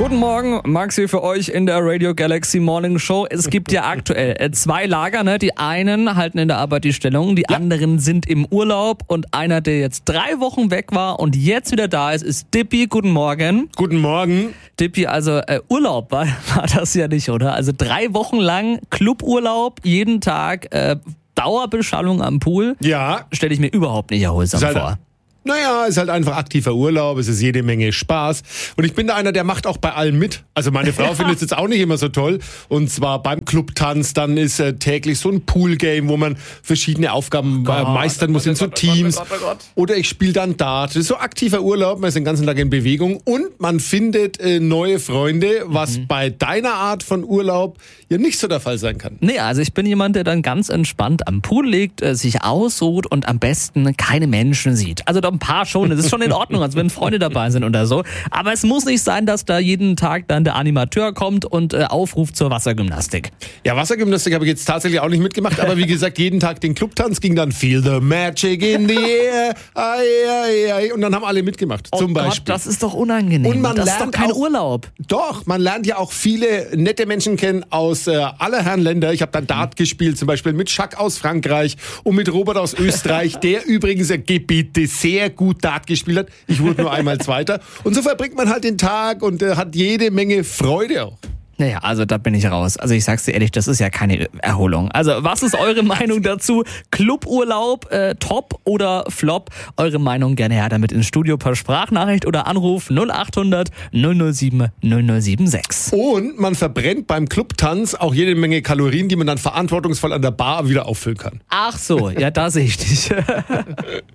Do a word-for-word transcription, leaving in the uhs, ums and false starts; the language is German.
Guten Morgen, Max hier für euch in der Radio Galaxy Morning Show. Es gibt ja aktuell zwei Lager, ne? Die einen halten in der Arbeit die Stellung, die ja. anderen sind im Urlaub und einer, der jetzt drei Wochen weg war und jetzt wieder da ist, ist Dippi. Guten Morgen. Guten Morgen. Dippi, also äh, Urlaub war, war das ja nicht, oder? Also drei Wochen lang Cluburlaub, jeden Tag äh, Dauerbeschallung am Pool. Ja. Stelle ich mir überhaupt nicht erholsam halt vor. Naja, ist halt einfach aktiver Urlaub, es ist jede Menge Spaß. Und ich bin da einer, der macht auch bei allem mit. Also meine Frau findet es jetzt auch nicht immer so toll. Und zwar beim Clubtanz, dann ist äh, täglich so ein Poolgame, wo man verschiedene Aufgaben oh äh, meistern muss in so Teams. Oh Gott, oh Gott. Oder ich spiele dann Dart. Das ist so aktiver Urlaub, man ist den ganzen Tag in Bewegung. Und man findet äh, neue Freunde, was mhm. bei deiner Art von Urlaub ja nicht so der Fall sein kann. Nee, also ich bin jemand, der dann ganz entspannt am Pool liegt, äh, sich ausruht und am besten keine Menschen sieht. Also ein paar schon, das ist schon in Ordnung, als wenn Freunde dabei sind oder so. Aber es muss nicht sein, dass da jeden Tag dann der Animateur kommt und äh, aufruft zur Wassergymnastik. Ja, Wassergymnastik habe ich jetzt tatsächlich auch nicht mitgemacht, aber wie gesagt, jeden Tag den Clubtanz ging dann Feel the Magic in the air, ai, ai, ai, und dann haben alle mitgemacht, oh zum Gott, Beispiel. Das ist doch unangenehm. Und man das lernt ist doch kein auch, Urlaub. Doch, man lernt ja auch viele nette Menschen kennen aus äh, aller Herren Länder. Ich habe dann Dart gespielt, zum Beispiel mit Jacques aus Frankreich und mit Robert aus Österreich, der übrigens äh, Gebiete sehr gut Dart gespielt hat. Ich wurde nur einmal Zweiter. Und so verbringt man halt den Tag und äh, hat jede Menge Freude auch. Naja, also da bin ich raus. Also ich sag's dir ehrlich, das ist ja keine Erholung. Also was ist eure Meinung dazu? Cluburlaub, äh, top oder flop? Eure Meinung gerne her damit ins Studio per Sprachnachricht oder Anruf null acht hundert null null sieben null null sieben sechs. Und man verbrennt beim Clubtanz auch jede Menge Kalorien, die man dann verantwortungsvoll an der Bar wieder auffüllen kann. Ach so, ja, da sehe ich dich.